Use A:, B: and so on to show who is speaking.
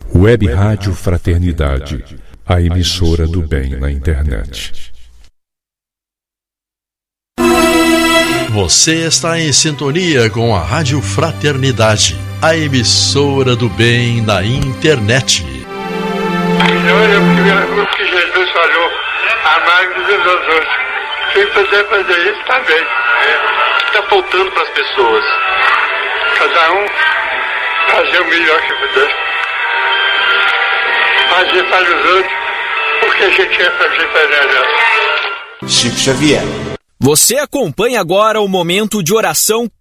A: Web Rádio Fraternidade, a emissora do bem na internet.
B: Você está em sintonia com a Rádio Fraternidade, a emissora do bem na internet.
C: O que Jesus falou, amai-vos uns aos outros. Quem puder fazer isso, está bem.
D: O que está faltando para as pessoas?
C: Cada um fazer o melhor que puder. Fazer para os outros o que a gente quer fazer para nós.
E: Chico Xavier.
F: Você acompanha agora o momento de oração